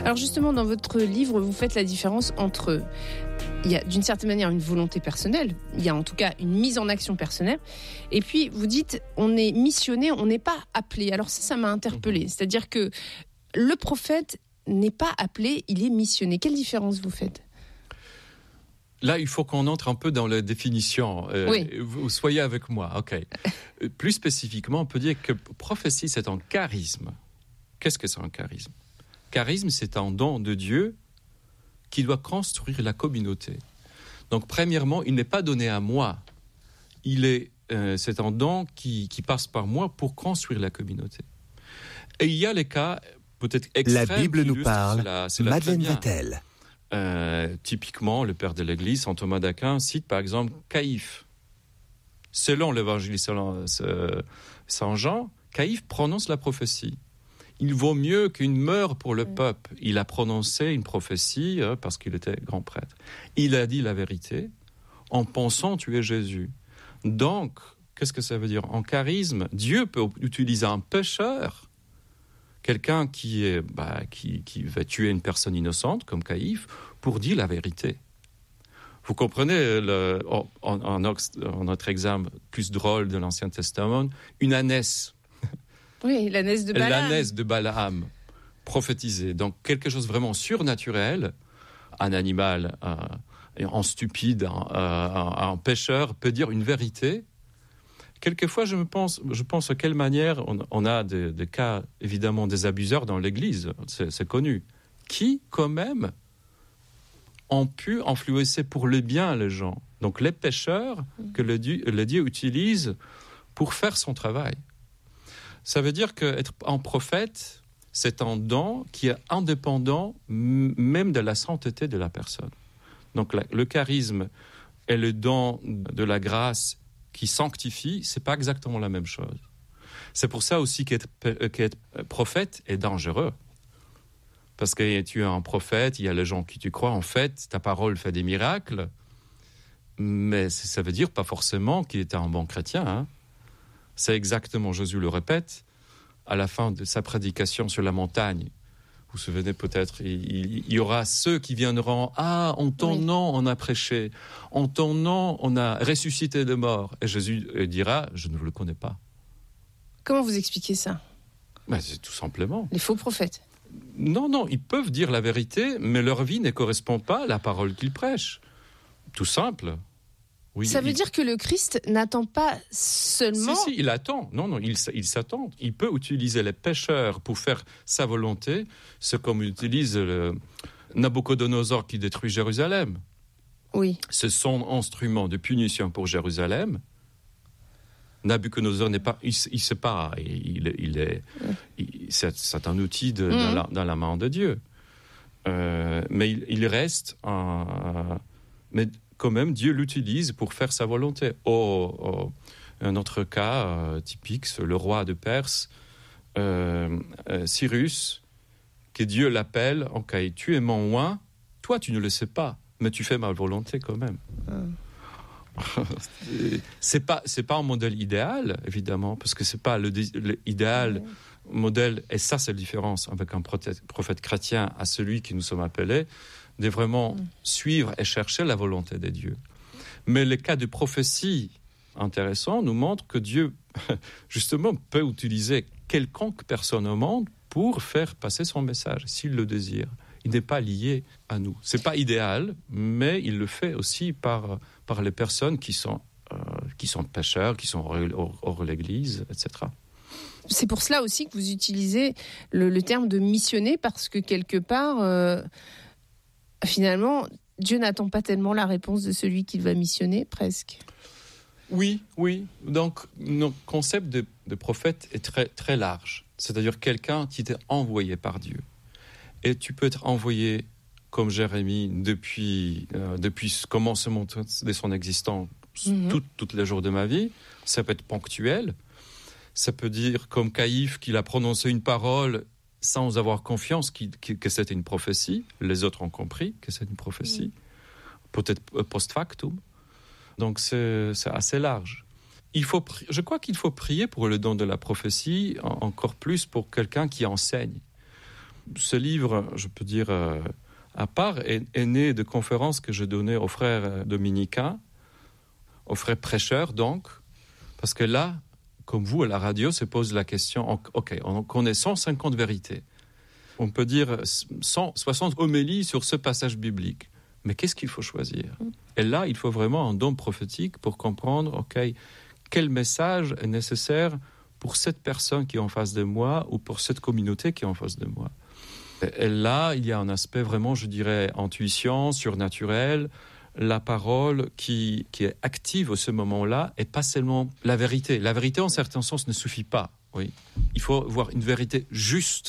Alors justement, dans votre livre, vous faites la différence entre, il y a d'une certaine manière une volonté personnelle, il y a en tout cas une mise en action personnelle, et puis vous dites, on est missionné, on n'est pas appelé. Alors ça m'a interpellée, c'est-à-dire que le prophète n'est pas appelé, il est missionné. Quelle différence vous faites ? Là, il faut qu'on entre un peu dans la définition. Oui. Vous soyez avec moi, ok. Plus spécifiquement, on peut dire que prophétie, c'est un charisme. Qu'est-ce que c'est un charisme ? Charisme, c'est un don de Dieu qui doit construire la communauté. Donc, premièrement, il n'est pas donné à moi. C'est un don qui passe par moi pour construire la communauté. Et il y a les cas peut-être extrêmes. La Bible nous parle. Madeleine Vatel. Typiquement, le père de l'Église, saint Thomas d'Aquin, cite par exemple Caïphe. Selon l'évangile selon Saint Jean, Caïphe prononce la prophétie. Il vaut mieux qu'une meure pour le peuple. Il a prononcé une prophétie parce qu'il était grand prêtre. Il a dit la vérité en pensant tuer Jésus. Donc, qu'est-ce que ça veut dire ? En charisme, Dieu peut utiliser un pécheur, quelqu'un qui va tuer une personne innocente, comme Caïphe, pour dire la vérité. Vous comprenez, en notre exemple plus drôle de l'Ancien Testament, une ânesse. Oui, l'ânesse de Balaam. L'ânesse de Balaam, prophétisée. Donc, quelque chose vraiment surnaturel, un animal, un stupide, un pécheur peut dire une vérité. Quelquefois, je pense à quelle manière on a des cas, évidemment, des abuseurs dans l'Église, c'est connu, qui, quand même, ont pu influencer pour le bien les gens. Donc, les pécheurs que le Dieu utilise pour faire son travail. Ça veut dire qu'être un prophète, c'est un don qui est indépendant même de la sainteté de la personne. Donc, le charisme et le don de la grâce qui sanctifie, c'est pas exactement la même chose. C'est pour ça aussi qu'être prophète est dangereux. Parce que tu es un prophète, il y a les gens qui tu crois, en fait, ta parole fait des miracles, mais ça veut dire pas forcément qu'il était un bon chrétien. Hein. C'est exactement, Jésus le répète, à la fin de sa prédication sur la montagne. Vous vous souvenez peut-être, il y aura ceux qui viendront, en ton nom on a prêché, en ton nom on a ressuscité de morts. Et Jésus dira, je ne vous le connais pas. Comment vous expliquez ça ? C'est tout simplement. Les faux prophètes. Non, ils peuvent dire la vérité, mais leur vie ne correspond pas à la parole qu'ils prêchent. Tout simple. Oui, ça veut dire que le Christ n'attend pas seulement... Si, il attend. Non, il s'attend. Il peut utiliser les pécheurs pour faire sa volonté. C'est comme utilise Nabucodonosor qui détruit Jérusalem. Oui. C'est son instrument de punition pour Jérusalem. Nabucodonosor n'est pas... Il sait pas. C'est un outil dans la main de Dieu. Mais il reste... mais quand même, Dieu l'utilise pour faire sa volonté. Un autre cas typique, c'est le roi de Perse, Cyrus, que Dieu l'appelle, ok, tu es mon roi, toi tu ne le sais pas, mais tu fais ma volonté quand même. C'est pas un modèle idéal, évidemment, parce que c'est pas l'idéal modèle, et ça c'est la différence avec un prophète chrétien à celui que nous sommes appelés, de vraiment suivre et chercher la volonté de Dieu. Mais les cas de prophétie intéressants nous montrent que Dieu, justement, peut utiliser quelconque personne au monde pour faire passer son message, s'il le désire. Il n'est pas lié à nous. C'est pas idéal, mais il le fait aussi par les personnes qui sont pécheurs, qui sont hors l'Église, etc. C'est pour cela aussi que vous utilisez le terme de missionner, parce que quelque part... Finalement, Dieu n'attend pas tellement la réponse de celui qu'il va missionner, presque. Oui. Donc, notre concept de prophète est très, très large. C'est-à-dire quelqu'un qui est envoyé par Dieu. Et tu peux être envoyé, comme Jérémie, depuis le commencement de son existence, tous les jours de ma vie. Ça peut être ponctuel. Ça peut dire, comme Caïphe, qu'il a prononcé une parole sans avoir confiance que c'était une prophétie. Les autres ont compris que c'est une prophétie. Peut-être post-factum. Donc c'est assez large. Je crois qu'il faut prier pour le don de la prophétie, encore plus pour quelqu'un qui enseigne. Ce livre, je peux dire, à part, est né de conférences que je donnais aux frères dominicains, aux frères prêcheurs, donc, parce que là, comme vous, à la radio, se pose la question, OK, on connaît 150 vérités. On peut dire 160 homélies sur ce passage biblique. Mais qu'est-ce qu'il faut choisir ? Et là, il faut vraiment un don prophétique pour comprendre, OK, quel message est nécessaire pour cette personne qui est en face de moi ou pour cette communauté qui est en face de moi. Et là, il y a un aspect vraiment, je dirais, intuition, surnaturel, la parole qui est active à ce moment-là et pas seulement la vérité. La vérité, en certain sens, ne suffit pas. Oui. Il faut avoir une vérité juste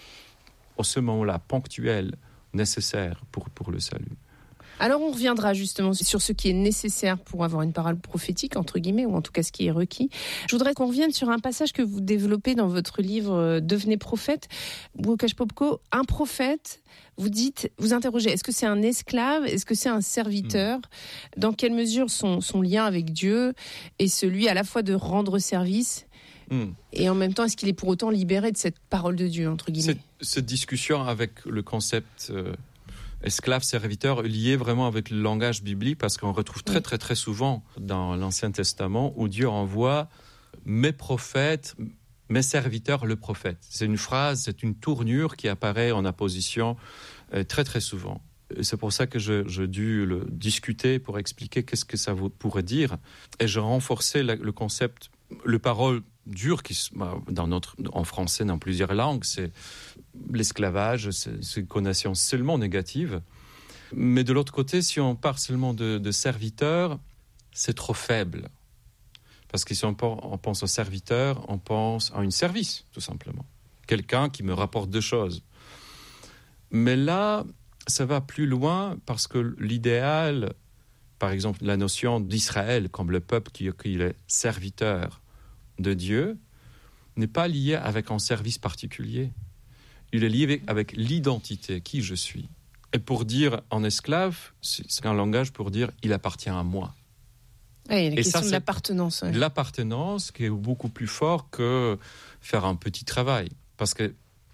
à ce moment-là, ponctuelle, nécessaire pour le salut. Alors on reviendra justement sur ce qui est nécessaire pour avoir une parole prophétique, entre guillemets, ou en tout cas ce qui est requis. Je voudrais qu'on revienne sur un passage que vous développez dans votre livre « Devenez prophète ». Łukasz Popko, un prophète, vous interrogez, est-ce que c'est un esclave, est-ce que c'est un serviteur ? Dans quelle mesure son lien avec Dieu est celui à la fois de rendre service et en même temps, est-ce qu'il est pour autant libéré de cette parole de Dieu, entre guillemets ? Cette discussion avec le concept esclave-serviteur est liée vraiment avec le langage biblique parce qu'on retrouve très, très, très souvent dans l'Ancien Testament où Dieu envoie mes prophètes, mes serviteurs, le prophète. C'est une phrase, c'est une tournure qui apparaît en apposition très, très souvent. C'est pour ça que j'ai dû le discuter pour expliquer qu'est-ce que ça pourrait dire. Et j'ai renforcé le concept, le parole dure en français, dans plusieurs langues, c'est l'esclavage, c'est une connotation seulement négative. Mais de l'autre côté, si on parle seulement de serviteurs, c'est trop faible. Parce que si on pense au serviteur, on pense à un service, tout simplement. Quelqu'un qui me rapporte deux choses. Mais là, ça va plus loin parce que l'idéal, par exemple, la notion d'Israël comme le peuple qui est serviteur de Dieu, n'est pas lié avec un service particulier. Il est lié avec l'identité, qui je suis. Et pour dire en esclave, c'est un langage pour dire il appartient à moi. Oui, il y a la question de l'appartenance. Ouais. L'appartenance qui est beaucoup plus fort que faire un petit travail. Parce que,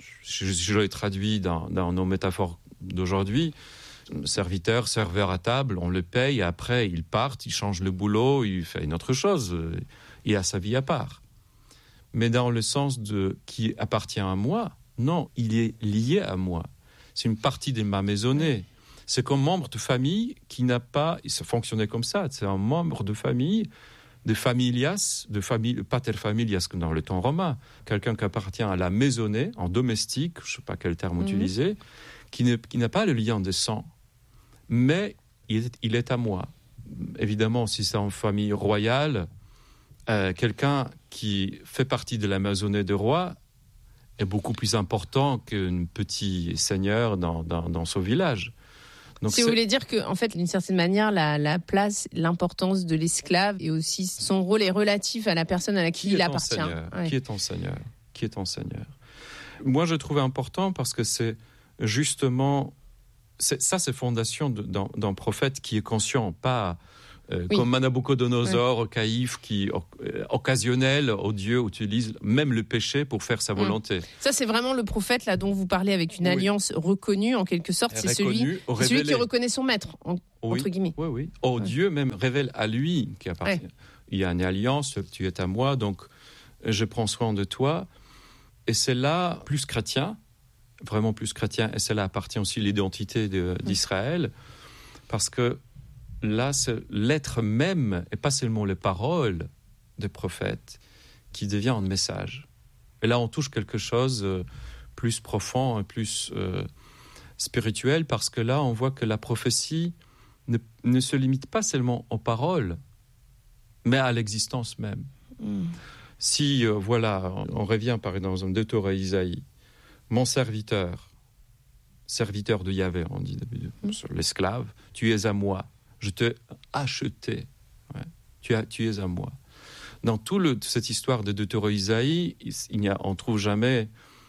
je l'ai traduit dans nos métaphores d'aujourd'hui, serviteur, serveur à table, on le paye, et après il part, il change le boulot, il fait une autre chose, il a sa vie à part. Mais dans le sens de qui appartient à moi, non, il est lié à moi. C'est une partie de ma maisonnée. C'est comme membre de famille qui n'a pas... Ça fonctionnait comme ça. C'est un membre de famille, de familias, pater familias dans le temps romain. Quelqu'un qui appartient à la maisonnée, en domestique, je ne sais pas quel terme utiliser, qui n'a pas le lien de sang. Mais il est à moi. Évidemment, si c'est en famille royale, quelqu'un qui fait partie de la maisonnée de roi est beaucoup plus important qu'un petit seigneur dans son village. Donc vous voulez dire qu'en fait, d'une certaine manière, la place, l'importance de l'esclave et aussi son rôle est relatif à la personne à laquelle il appartient. Ouais. Qui est ton seigneur ? Moi, je trouve important parce que c'est justement... c'est fondation d'un prophète qui est conscient, pas... comme Nabucodonosor, Caïphe, qui occasionnel au Dieu utilise même le péché pour faire sa volonté. Ça, c'est vraiment le prophète là dont vous parlez avec une alliance reconnue en quelque sorte. C'est celui qui reconnaît son maître, entre guillemets. Oui. Dieu même révèle à lui qui appartient. Il y a une alliance, tu es à moi, donc je prends soin de toi. Et c'est là plus chrétien, vraiment plus chrétien, et c'est là appartient aussi l'identité d'Israël, parce que là, c'est l'être même, et pas seulement les paroles des prophètes, qui devient un message. Et là, on touche quelque chose plus profond et plus spirituel, parce que là, on voit que la prophétie ne se limite pas seulement aux paroles, mais à l'existence même. Si, on revient par exemple dans un deux Torah Isaïe, mon serviteur de Yahvé, on dit sur l'esclave, tu es à moi. Je t'ai acheté. Ouais. Tu es à moi. Dans toute cette histoire de Deutéro Isaïe, on trouve jamais,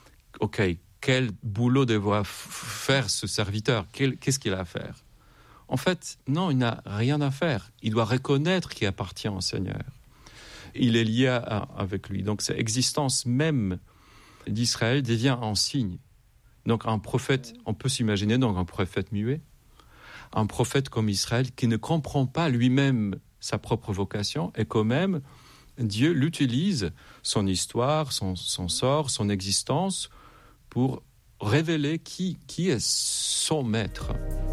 quel boulot devra faire ce serviteur ? Qu'est-ce qu'il a à faire ? En fait, non, il n'a rien à faire. Il doit reconnaître qu'il appartient au Seigneur. Il est lié avec lui. Donc, cette existence même d'Israël devient un signe. Donc un prophète, on peut s'imaginer donc un prophète muet, un prophète comme Israël qui ne comprend pas lui-même sa propre vocation et quand même Dieu l'utilise, son histoire, son sort, son existence pour révéler qui est son maître.